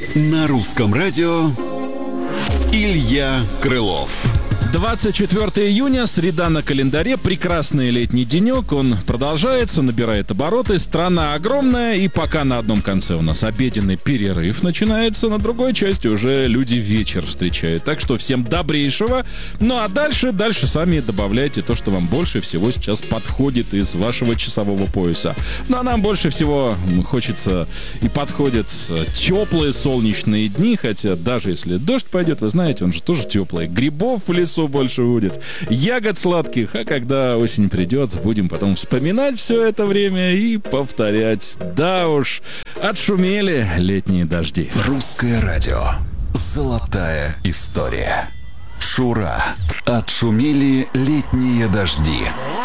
На русском радио Илья Крылов. 24 июня, среда на календаре, прекрасный летний денек, он продолжается, набирает обороты, страна огромная, и пока на одном конце у нас обеденный перерыв начинается, на другой части уже люди вечер встречают, так что всем добрейшего, ну а дальше сами добавляйте то, что вам больше всего сейчас подходит из вашего часового пояса. Ну а нам больше всего хочется и подходят теплые солнечные дни, хотя даже если дождь пойдет, вы знаете, он же тоже теплый, грибов в лесу больше будет, ягод сладких, а когда осень придет, будем потом вспоминать все это время и повторять. Да уж, отшумели летние дожди. Русское радио. Золотая история. Шура. Отшумели летние дожди.